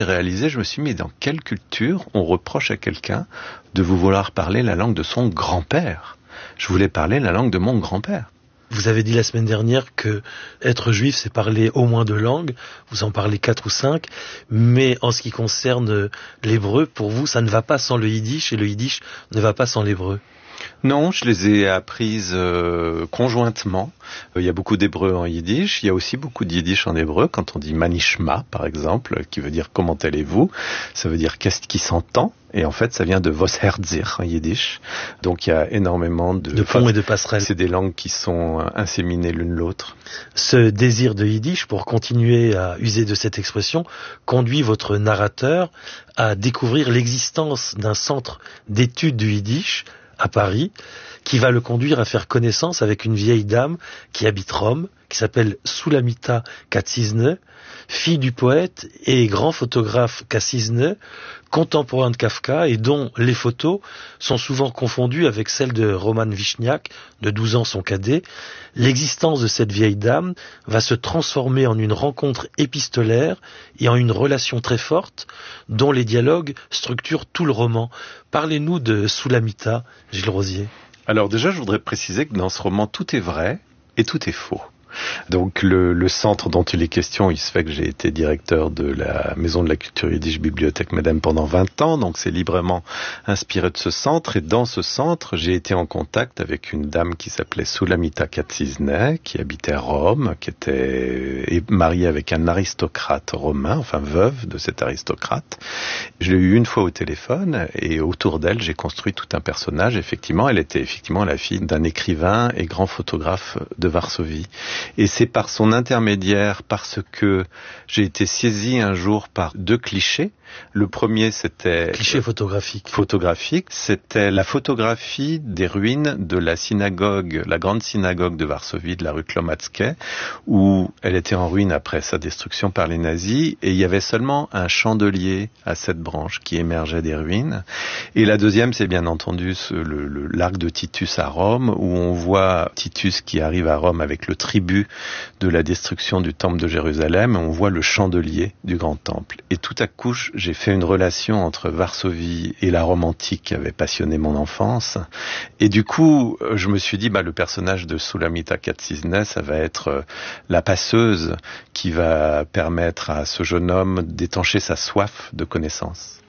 réalisé, je me suis dit, mais dans quelle culture on reproche à quelqu'un de vouloir parler la langue de son grand-père? Je voulais parler la langue de mon grand-père. Vous avez dit la semaine dernière que être juif, c'est parler au moins 2 langues. Vous en parlez 4 ou 5. Mais en ce qui concerne l'hébreu, pour vous, ça ne va pas sans le yiddish et le yiddish ne va pas sans l'hébreu. Non, je les ai apprises conjointement. Il y a beaucoup d'hébreu en yiddish. Il y a aussi beaucoup de yiddish en hébreu. Quand on dit manishma, par exemple, qui veut dire comment allez-vous, ça veut dire qu'est-ce qui s'entend. Et en fait, ça vient de vos herzir en yiddish. Donc il y a énormément de ponts et de passerelles. C'est des langues qui sont inséminées l'une l'autre. Ce désir de yiddish, pour continuer à user de cette expression, conduit votre narrateur à découvrir l'existence d'un centre d'études du yiddish à Paris, qui va le conduire à faire connaissance avec une vieille dame qui habite Rome, qui s'appelle Sulamita Katzizne, fille du poète et grand photographe Katzizne, contemporain de Kafka et dont les photos sont souvent confondues avec celles de Roman Vishniak, de 12 ans son cadet. L'existence de cette vieille dame va se transformer en une rencontre épistolaire et en une relation très forte dont les dialogues structurent tout le roman. Parlez-nous de Sulamita, Gilles Rosier. Alors déjà, je voudrais préciser que dans ce roman, tout est vrai et tout est faux. Donc le centre dont il est question, il se fait que j'ai été directeur de la Maison de la Culture Yiddish Bibliothèque Madame pendant 20 ans, donc c'est librement inspiré de ce centre. Et dans ce centre, j'ai été en contact avec une dame qui s'appelait Sulamita Katzizne, qui habitait à Rome, qui était mariée avec un aristocrate romain, enfin veuve de cet aristocrate. Je l'ai eu une fois au téléphone et autour d'elle, j'ai construit tout un personnage. Effectivement, elle était effectivement la fille d'un écrivain et grand photographe de Varsovie. Et c'est par son intermédiaire, parce que j'ai été saisi un jour par 2 clichés. Le premier, c'était... Cliché photographique. C'était la photographie des ruines de la synagogue, la grande synagogue de Varsovie, de la rue Klomatske, où elle était en ruine après sa destruction par les nazis, et il y avait seulement un chandelier à 7 branches qui émergeait des ruines. Et la deuxième, c'est bien entendu l'arc de Titus à Rome, où on voit Titus qui arrive à Rome avec le tribut de la destruction du temple de Jérusalem, et on voit le chandelier du grand temple. Et tout à coup, j'ai fait une relation entre Varsovie et la Rome antique qui avait passionné mon enfance. Et du coup, je me suis dit, le personnage de Sulamita Katzizne, ça va être la passeuse qui va permettre à ce jeune homme d'étancher sa soif de connaissance.